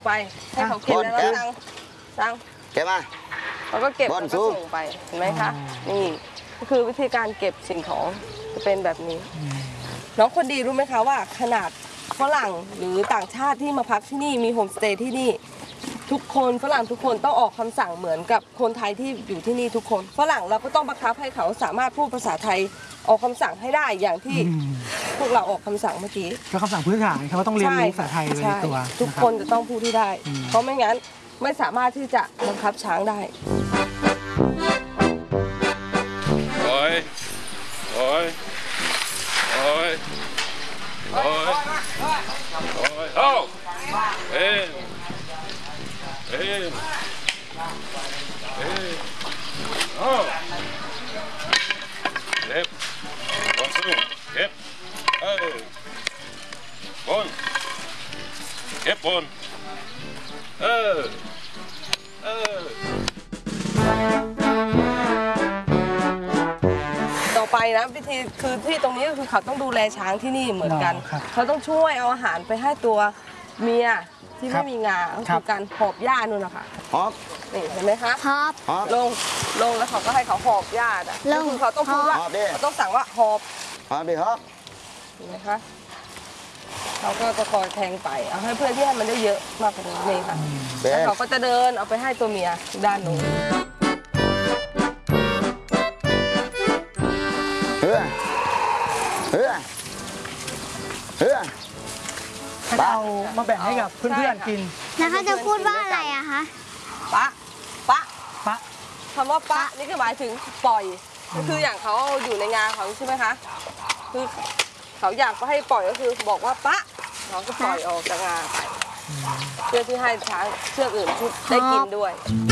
ไปให้เขากินแล้วสั่งเก็บมาเขาก็เก็บแล้วก็ส่งไปเห็นไหมคะนี่ก็คือวิธีการเก็บสิ่งของจะเป็นแบบนี้น้องคนดีรู้ไหมคะว่าขนาดฝรั่งหรือต่างชาติที่มาพักที่นี่มีโฮมสเตย์ที่นี่ทุกคนฝรั่งทุกคนต้องออกคำสั่งเหมือนกับคนไทยที่อยู่ที่นี่ทุกคนฝรั่งเราก็ต้องบังคับให้เขาสามารถพูดภาษาไทยออกคำสั่งให้ได้อย่างที่พวกเราออกคำสั่งเมื่อกี้ก็คำสั่งพื้นฐานเขาก็ต้องเรียนรู้ภาษาไทยในตัวทุกคนจะต้องพูดที่ได้เพราะไม่งั้นไม่สามารถที่จะบังคับช้างได้โอ้ยโอ้ยโอ้ยโอ้ยโอ้ยโอ้เอ็นเอ็นเอ็นโอ้เก็บบอลสู้เก็บบอลเก็บบอลต่อไปนะวิธีคือที่ตรงนี้ก็คือเขาต้องดูแลช้างที่นี่เหมือนกันเขาต้องช่วยเอาอาหารไปให้ตัวเมียที่ไม่มีงาก็คือการหอบหญ้านู่นนะคะหอบนี่เห็นไหมคะหอบลงแล้วเขาก็ให้เขาหอบหญ้าอ่ะคือเขาต้องพูดว่าเขาต้องสั่งว่าหอบดิหอบเห็นไหมคะเขาก็จะคอยแทงไปเอาให้เพื่อนที่ให้มันได้เยอะมากกว่านี้นี่ค่ะแล้วเขาก็จะเดินเอาไปให้ตัวเมียด้านนู้นเอามาแบ่งให้กับเพื่อนๆกินแล้วเขาจะพูดว่าอะไรอะคะปะคำว่าปะนี่คือหมายถึงปล่อยก็คืออย่างเขาอยู่ในงานเขาใช่ไหมคะคือเขาอยากให้ปล่อยก็คือบอกว่าปะเขาก็ปล่อยออกจากงานไปเพื่อที่ให้ช้างเชือกอื่นได้กินด้วย